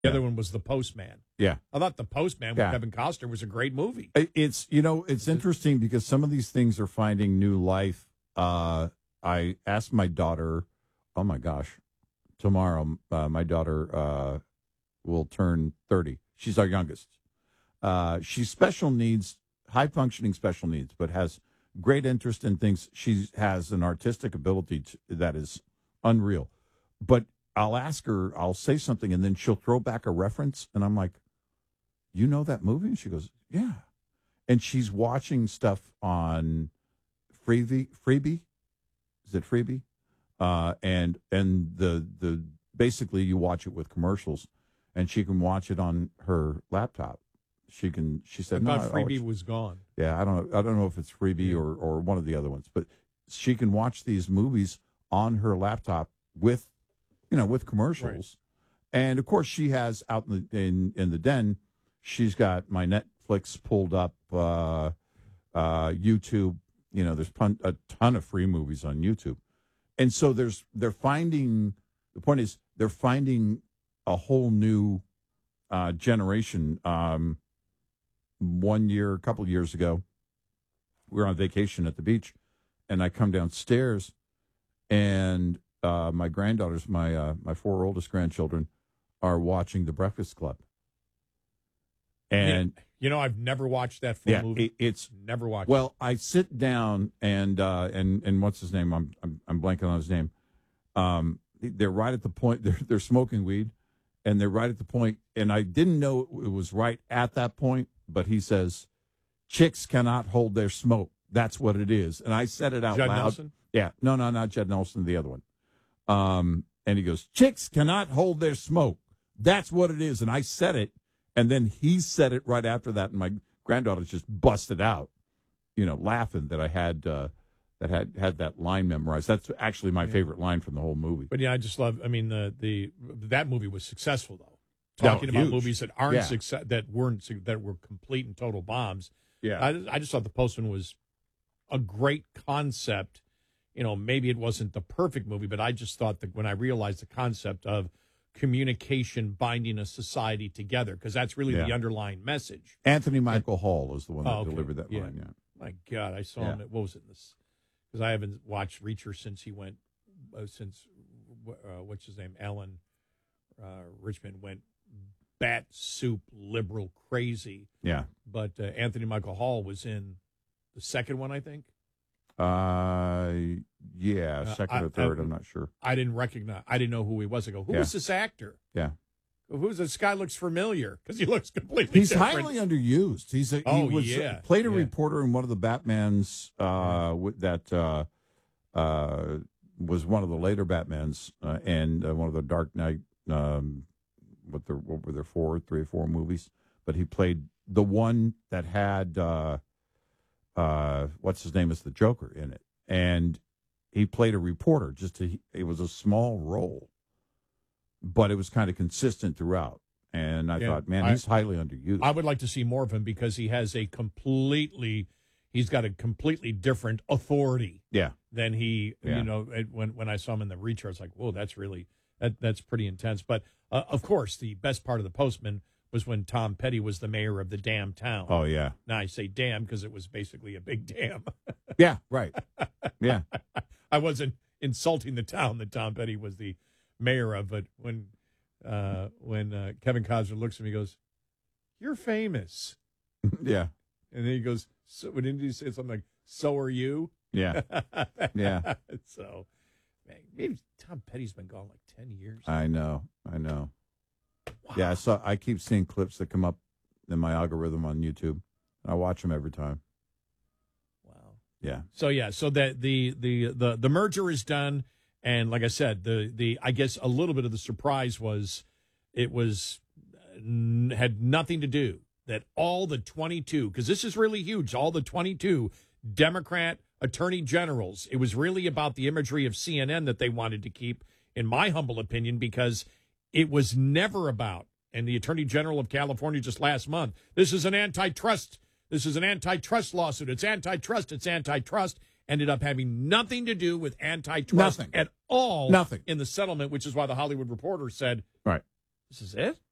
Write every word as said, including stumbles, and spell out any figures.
The yeah. other one was The Postman. Yeah. I thought The Postman with Yeah. Kevin Costner was a great movie. It's, you know, it's interesting because some of these things are finding new life. Uh, I asked my daughter, oh my gosh, tomorrow, uh, my daughter uh, will turn thirty. She's our youngest. Uh, she's special needs, high functioning special needs, but has great interest in things. She has an artistic ability to, that is unreal. But I'll ask her, I'll say something, and then she'll throw back a reference, and I'm like, you know that movie? And she goes, yeah. And she's watching stuff on Freebie. Freebie, is it Freebie? Uh, and and the the basically you watch it with commercials, and she can watch it on her laptop. She can. She said, I "No, thought I Freebie watch-" was gone. Yeah, I don't. I don't know if it's Freebie Yeah. or or one of the other ones, but she can watch these movies on her laptop with, you know, with commercials, and of course she has out in the in, in the den. She's got my Netflix pulled up, uh, uh, YouTube. You know, there's pun- a ton of free movies on YouTube, and so there's they're finding. The point is they're finding a whole new uh, generation. Um, one year, a couple of years ago, we were on vacation at the beach, and I come downstairs, and uh, my granddaughters, my uh, my four oldest grandchildren, are watching The Breakfast Club. And Yeah. You know, I've never watched that full yeah, movie. it, it's Never watched well, it. I sit down and uh, and and what's his name? I'm I'm, I'm blanking on his name. Um, they're right at the point. They're they're smoking weed, and they're right at the point. And I didn't know it was right at that point, but he says, "Chicks cannot hold their smoke. That's what it is." And I said it out Judd loud. Nelson? Yeah, no, no, not Judd Nelson, the other one. Um, and he goes, "Chicks cannot hold their smoke. That's what it is." And I said it, and then he said it right after that, and my granddaughters just busted out, you know, laughing that I had uh, that had had that line memorized. That's actually my Yeah. favorite line from the whole movie. But yeah, I just love. I mean, the the that movie was successful though. No, Talking about huge. movies that aren't Yeah. success, that weren't su- that were complete and total bombs. Yeah, I, I just thought The Postman was a great concept. You know, maybe it wasn't the perfect movie, but I just thought that when I realized the concept of communication binding a society together, because that's really Yeah. the underlying message. Anthony Michael Hall is the one that Oh, okay. delivered that Yeah. line. Yeah, My God, I saw Yeah. him. At, what was it? This because I haven't watched Reacher since he went uh, since uh, what's his name, Alan uh, Richmond went bat soup liberal crazy. yeah. But uh, Anthony Michael Hall was in the second one, I think. Uh, yeah, Uh, second I- or third. I- I'm not sure. I didn't recognize. I didn't know who he was. I go, who Yeah. is this actor? Yeah. Who's this guy? Looks familiar because he looks completely. He's different. highly underused. He's a, Oh, he was yeah. played a Yeah. reporter in one of the Batmans uh, with that uh, uh, was one of the later Batmans uh, and uh, one of the Dark Knight. Um, what the what were there four, three or four movies? But he played the one that had uh, uh, what's his name as the Joker in it, and he played a reporter. Just to, it was a small role, but it was kind of consistent throughout. And I Yeah, thought, man, I- he's highly underused. I would like to see more of him because he has a completely, he's got a completely different authority yeah, than he, Yeah. you know, it- when when I saw him in the Reacher, I was like, whoa, that's really, that that's pretty intense. But uh, of course, the best part of The Postman was when Tom Petty was the mayor of the damn town. oh yeah, Now I say damn because it was basically a big dam. yeah, right, yeah, I wasn't insulting the town that Tom Petty was the mayor of, but when uh, when uh, Kevin Costner looks at me, he goes, "You're famous," yeah, and then he goes, "So," when did he say something like, "So are you?" yeah. Yeah. So, man, maybe Tom Petty's been gone like ten years. I know, I know. Wow. Yeah, I saw. I keep seeing clips that come up in my algorithm on YouTube. I watch them every time. Wow. Yeah, So yeah, so that the the the the merger is done, and like I said, the the I guess a little bit of the surprise was it was uh, n- had nothing to do that all the twenty-two, because this is really huge, all the twenty-two Democrat attorney generals. It was really about the imagery of C N N that they wanted to keep, in my humble opinion, because it was never about. And the Attorney General of California just last month, this is an antitrust. This is an antitrust lawsuit. It's antitrust. It's antitrust. Ended up having nothing to do with antitrust Nothing. at all. Nothing. In the settlement, which is why the Hollywood Reporter said, right. "This is it."